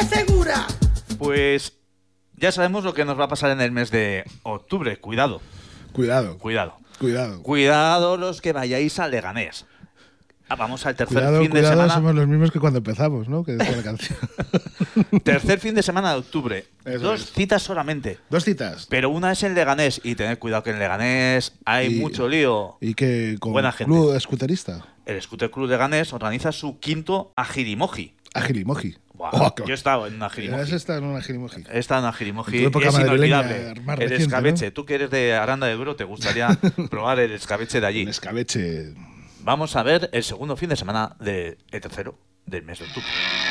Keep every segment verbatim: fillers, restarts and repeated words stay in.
segura. Pues ya sabemos lo que nos va a pasar en el mes de octubre. Cuidado. Cuidado. Cuidado. Cuidado. Cuidado los que vayáis a Leganés. Ah, vamos al tercer Cuidado, fin cuidado, de semana. somos los mismos que cuando empezamos, ¿no? Que decía la canción. Tercer fin de semana de octubre. Eso Dos es. citas solamente. Dos citas. Pero una es en Leganés. Y tened cuidado que en Leganés hay Y- mucho lío. Y que con Buena gente. Club Escuterista. El Scooter Club Leganés organiza su quinto Agirimoji. Agilimoji. Buah, Oh, qué- yo he estado en un ¿Has Agirimoji. estado en un Agilimoji? He estado en Agirimoji En tu época y es madrileña inolvidable. más El reciente, escabeche. ¿no? Tú que eres de Aranda de Duero, te gustaría probar el escabeche de allí. Un escabeche. Vamos a ver el segundo fin de semana del tercero del mes de octubre.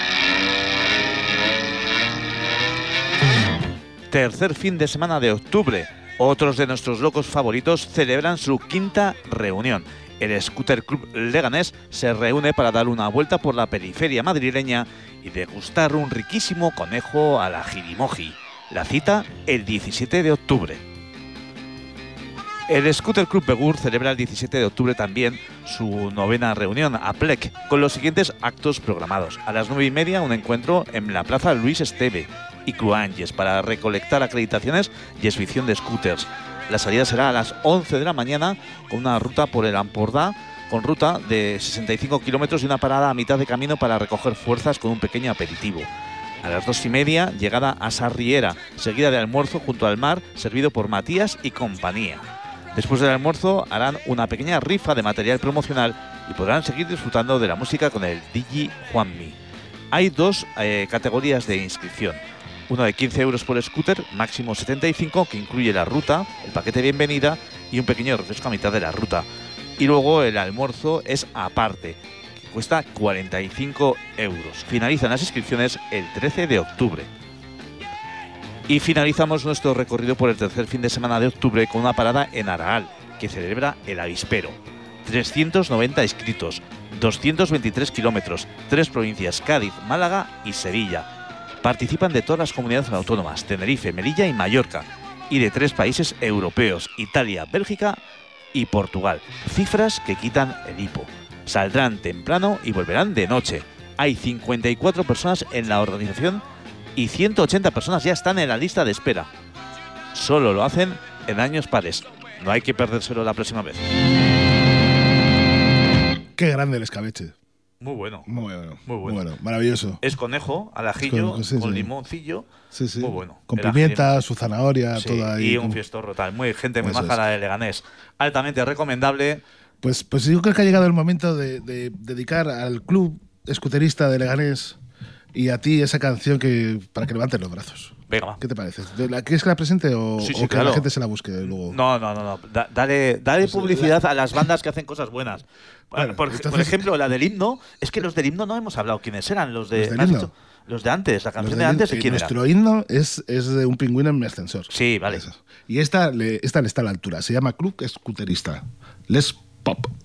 Tercer fin de semana de octubre. Otros de nuestros locos favoritos celebran su quinta reunión. El Scooter Club Leganés se reúne para dar una vuelta por la periferia madrileña y degustar un riquísimo conejo a la Agirimoji. La cita el diecisiete de octubre. El Scooter Club Begur celebra el diecisiete de octubre también su novena reunión a Plec, con los siguientes actos programados. A las nueve y media, un encuentro en la Plaza Luis Esteve y Cruanyes para recolectar acreditaciones y exhibición de scooters. La salida será a las once de la mañana con una ruta por el Ampordà, con ruta de sesenta y cinco kilómetros y una parada a mitad de camino para recoger fuerzas con un pequeño aperitivo. A las dos y media, llegada a Sarriera, seguida de almuerzo junto al mar, servido por Matías y compañía. Después del almuerzo harán una pequeña rifa de material promocional y podrán seguir disfrutando de la música con el D J Juanmi. Hay dos eh, categorías de inscripción. Uno de quince euros por scooter, máximo setenta y cinco, que incluye la ruta, el paquete de bienvenida y un pequeño refresco a mitad de la ruta. Y luego el almuerzo es aparte, que cuesta cuarenta y cinco euros. Finalizan las inscripciones el trece de octubre. Y finalizamos nuestro recorrido por el tercer fin de semana de octubre con una parada en Araal, que celebra el avispero. trescientos noventa inscritos, doscientos veintitrés kilómetros, tres provincias, Cádiz, Málaga y Sevilla. Participan de todas las comunidades autónomas, Tenerife, Melilla y Mallorca, y de tres países europeos, Italia, Bélgica y Portugal. Cifras que quitan el hipo. Saldrán temprano y volverán de noche. Hay cincuenta y cuatro personas en la organización y ciento ochenta personas ya están en la lista de espera. Solo lo hacen en años pares. No hay que perdérselo la próxima vez. Qué grande el escabeche. Muy bueno. Muy bueno. Muy bueno. Maravilloso. Es conejo, al ajillo, Es conejo, sí, con sí. limoncillo. Sí, sí. Muy bueno. Con El pimienta, ajillo. su zanahoria, Sí, toda ahí. y un como- fiestorro tal. Muy gente muy Eso maja es. la de Leganés. Altamente recomendable. Pues, pues yo creo que ha llegado el momento de, de dedicar al club escuterista de Leganés y a ti esa canción que para que levantes los brazos. Venga, va. ¿Qué te parece? ¿La quieres que la presente o, Sí, o sí, que claro. la gente se la busque luego? No, no, no, no. Da- dale dale Pues, publicidad a las bandas que hacen cosas buenas. Bueno, por, entonces- por ejemplo, la del himno. Es que los del himno no hemos hablado quiénes eran. Los de ¿Los del ¿me has himno? dicho? Los de antes. La Los canción de de antes, eh, ¿quién era? nuestro himno es, es de un pingüino en mi ascensor. Sí, vale. Eso. Y esta le, esta le está a la altura. Se llama Club Escuterista. Les Pop.